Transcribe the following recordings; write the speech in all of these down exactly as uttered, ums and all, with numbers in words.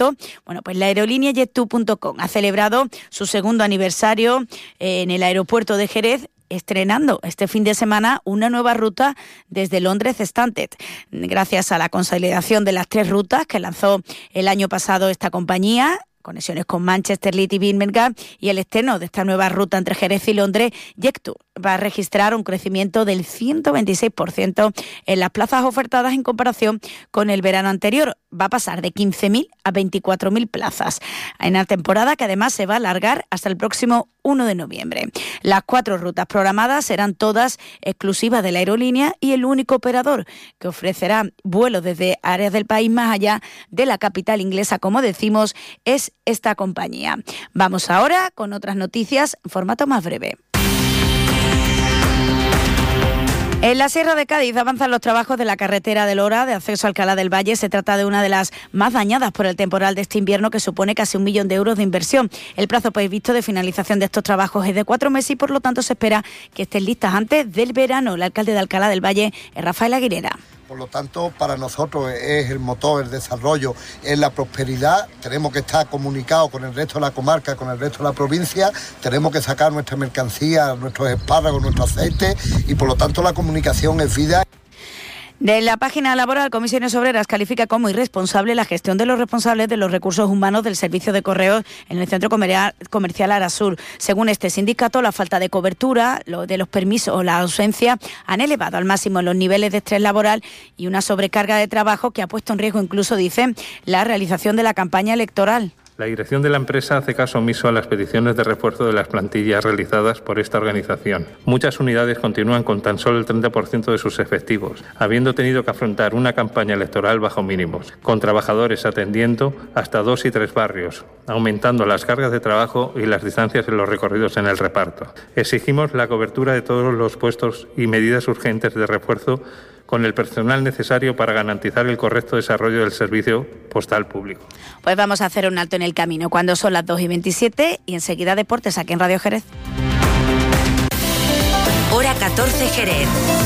Bueno, pues la aerolínea jet two punto com ha celebrado su segundo aniversario en el aeropuerto de Jerez, estrenando este fin de semana una nueva ruta desde Londres Stansted. Gracias a la consolidación de las tres rutas que lanzó el año pasado esta compañía, conexiones con Manchester, Leeds y Birmingham, y el estreno de esta nueva ruta entre Jerez y Londres, jet two va a registrar un crecimiento del ciento veintiséis por ciento en las plazas ofertadas en comparación con el verano anterior. Va a pasar de quince mil a veinticuatro mil plazas en la temporada, que además se va a alargar hasta el próximo uno de noviembre. Las cuatro rutas programadas serán todas exclusivas de la aerolínea y el único operador que ofrecerá vuelos desde áreas del país más allá de la capital inglesa, como decimos, es esta compañía. Vamos ahora con otras noticias en formato más breve. En la Sierra de Cádiz avanzan los trabajos de la carretera del Ora de acceso a Alcalá del Valle. Se trata de una de las más dañadas por el temporal de este invierno, que supone casi un millón de euros de inversión. El plazo previsto de finalización de estos trabajos es de cuatro meses y por lo tanto se espera que estén listas antes del verano. El alcalde de Alcalá del Valle es Rafael Aguilera. Por lo tanto, para nosotros es el motor, el desarrollo, es la prosperidad. Tenemos que estar comunicados con el resto de la comarca, con el resto de la provincia. Tenemos que sacar nuestra mercancía, nuestros espárragos, nuestro aceite, y por lo tanto la comunicación es vida. De la página laboral, Comisiones Obreras califica como irresponsable la gestión de los responsables de los recursos humanos del servicio de correos en el centro comercial Arasur. Según este sindicato, la falta de cobertura, lo de los permisos o la ausencia han elevado al máximo los niveles de estrés laboral y una sobrecarga de trabajo que ha puesto en riesgo, incluso, dicen, la realización de la campaña electoral. La dirección de la empresa hace caso omiso a las peticiones de refuerzo de las plantillas realizadas por esta organización. Muchas unidades continúan con tan solo el treinta por ciento de sus efectivos, habiendo tenido que afrontar una campaña electoral bajo mínimos, con trabajadores atendiendo hasta dos y tres barrios, aumentando las cargas de trabajo y las distancias en los recorridos en el reparto. Exigimos la cobertura de todos los puestos y medidas urgentes de refuerzo con el personal necesario para garantizar el correcto desarrollo del servicio postal público. Pues vamos a hacer un alto en el camino cuando son las dos y veintisiete y enseguida deportes aquí en Radio Jerez. Hora catorce Jerez.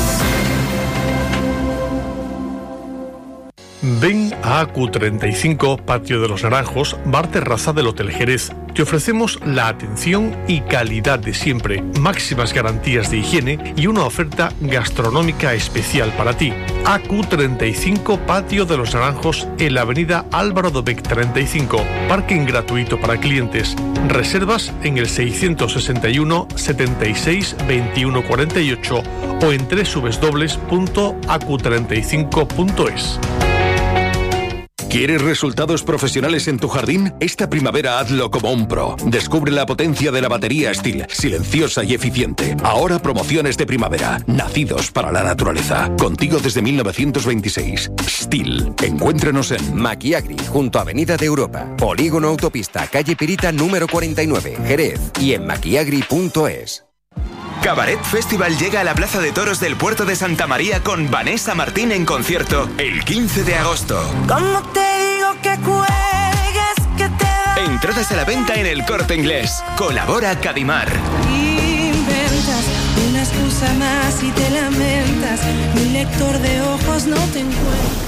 Ven a A Q treinta y cinco, Patio de los Naranjos, bar terraza del Hotel Jerez. Te ofrecemos la atención y calidad de siempre, máximas garantías de higiene y una oferta gastronómica especial para ti. A Q treinta y cinco, Patio de los Naranjos, en la avenida Álvaro Dobech treinta y cinco. Parking gratuito para clientes. Reservas en el seiscientos sesenta y uno, setenta y seis, veintiuno cuarenta y ocho o en doble u doble u doble u punto a q treinta y cinco punto es. ¿Quieres resultados profesionales en tu jardín? Esta primavera hazlo como un pro. Descubre la potencia de la batería Stihl, silenciosa y eficiente. Ahora promociones de primavera, nacidos para la naturaleza. Contigo desde mil novecientos veintiséis. Stihl. Encuéntranos en Maquiagri, junto a Avenida de Europa. Polígono Autopista, calle Pirita número cuarenta y nueve, Jerez. Y en maquiagri punto es. Cabaret Festival llega a la Plaza de Toros del Puerto de Santa María con Vanessa Martín en concierto el quince de agosto. ¿Cómo te digo que cuelgues, que te da? Entradas a la venta en El Corte Inglés. Colabora Cadimar. Inventas una excusa más y te lamentas. Mi lector de ojos no te encuentra.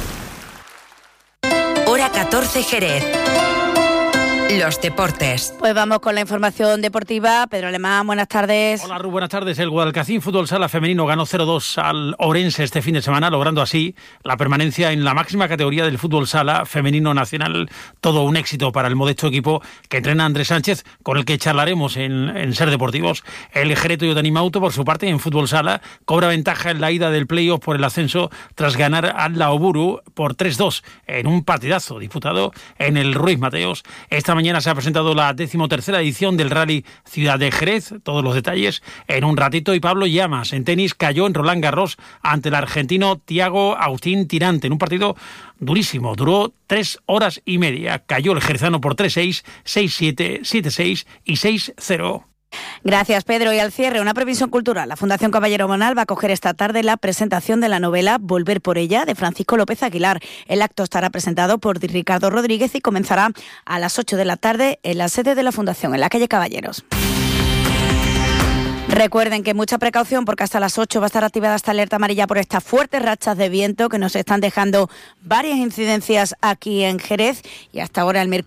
Hora catorce Jerez. Los deportes. Pues vamos con la información deportiva. Pedro Alemán, buenas tardes. Hola, Ru, buenas tardes. El Guadalcacín Fútbol Sala femenino ganó cero dos al Ourense este fin de semana, logrando así la permanencia en la máxima categoría del fútbol sala femenino nacional. Todo un éxito para el modesto equipo que entrena Andrés Sánchez, con el que charlaremos en, en Ser Deportivos. El Jerez Toyota Animauto, por su parte, en fútbol sala, cobra ventaja en la ida del playoff por el ascenso tras ganar al Laoburu por tres dos en un partidazo disputado en el Ruiz Mateos. Esta mañana se ha presentado la decimotercera edición del Rally Ciudad de Jerez. Todos los detalles en un ratito. Y Pablo Llamas, en tenis, cayó en Roland Garros ante el argentino Thiago Agustín Tirante en un partido durísimo. Duró tres horas y media. Cayó el jerezano por tres seis, seis siete, siete seis y seis cero. Gracias, Pedro. Y al cierre, una previsión cultural. La Fundación Caballero Bonal va a acoger esta tarde la presentación de la novela Volver por ella, de Francisco López Aguilar. El acto estará presentado por Ricardo Rodríguez y comenzará a las ocho de la tarde en la sede de la Fundación, en la calle Caballeros. Recuerden que mucha precaución porque hasta las ocho va a estar activada esta alerta amarilla por estas fuertes rachas de viento que nos están dejando varias incidencias aquí en Jerez y hasta ahora el mercurio